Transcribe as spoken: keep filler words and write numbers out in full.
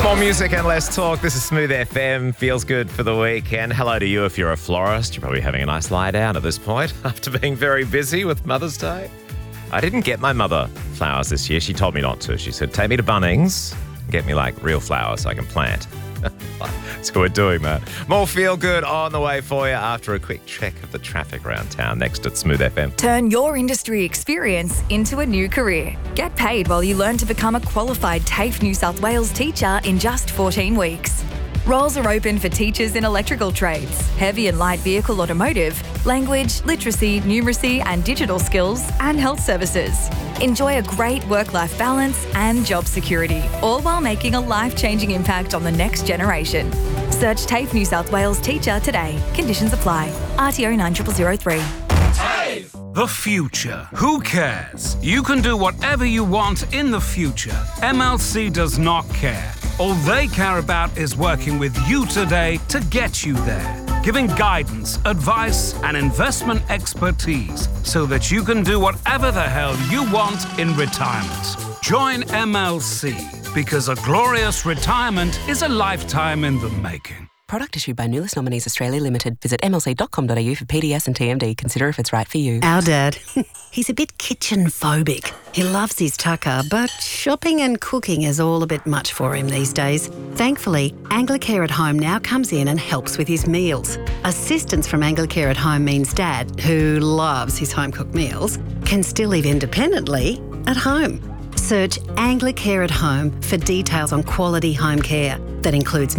More music and less talk. This is Smooth F M. Feels good for the weekend. Hello to you if you're a florist. You're probably having a nice lie down at this point after being very busy with Mother's Day. I didn't get my mother flowers this year. She told me not to. She said, take me to Bunnings and get me like real flowers so I can plant. So we're doing that. More feel good on the way for you after a quick check of the traffic around town next at Smooth F M. Turn your industry experience into a new career. Get paid while you learn to become a qualified TAFE New South Wales teacher in just fourteen weeks. Roles are open for teachers in electrical trades, heavy and light vehicle automotive, language, literacy, numeracy and digital skills, and health services. Enjoy a great work-life balance and job security, all while making a life-changing impact on the next generation. Search TAFE New South Wales Teacher today. Conditions apply. R T O nine zero zero zero three. The future. Who cares? You can do whatever you want in the future. M L C does not care. All they care about is working with you today to get you there, giving guidance, advice, and investment expertise so that you can do whatever the hell you want in retirement. Join M L C because a glorious retirement is a lifetime in the making. Product issued by Nulis Nominees Australia Limited. Visit m l c dot com dot a u for P D S and T M D. Consider if it's right for you. Our dad, he's a bit kitchen phobic. He loves his tucker, but shopping and cooking is all a bit much for him these days. Thankfully, Anglicare at Home now comes in and helps with his meals. Assistance from Anglicare at Home means Dad, who loves his home-cooked meals, can still live independently at home. Search Anglicare at Home for details on quality home care that includes